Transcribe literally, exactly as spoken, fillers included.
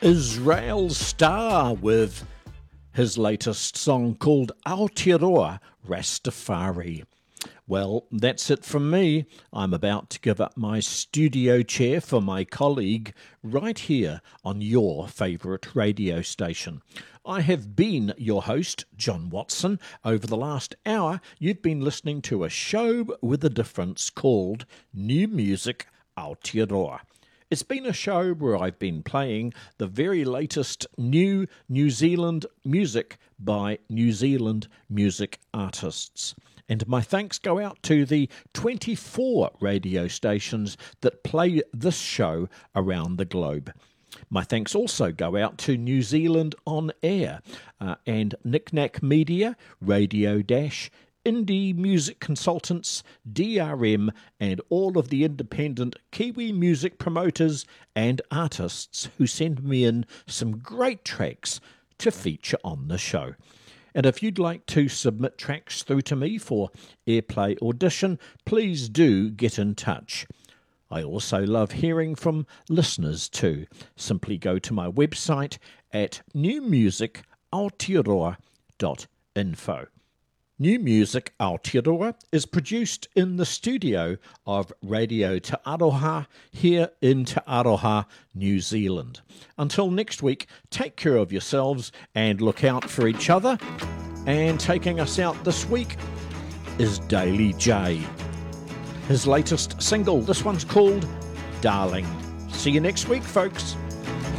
Israel Star with his latest song called Aotearoa Rastafari. Well, that's it from me. I'm about to give up my studio chair for my colleague right here on your favourite radio station. I have been your host, John Watson. Over the last hour, you've been listening to a show with a difference called New Music Aotearoa. It's been a show where I've been playing the very latest new New Zealand music by New Zealand music artists. And my thanks go out to the twenty-four radio stations that play this show around the globe. My thanks also go out to New Zealand On Air uh, and Knick Knack Media, Radio Dash, Indie Music Consultants, D R M, and all of the independent Kiwi music promoters and artists who send me in some great tracks to feature on the show. And if you'd like to submit tracks through to me for Airplay Audition, please do get in touch. I also love hearing from listeners too. Simply go to my website at new music aotearoa dot info. New Music Aotearoa is produced in the studio of Radio Te Aroha here in Te Aroha, New Zealand. Until next week, take care of yourselves and look out for each other. And taking us out this week is Daily J. His latest single, this one's called Darling. See you next week, folks.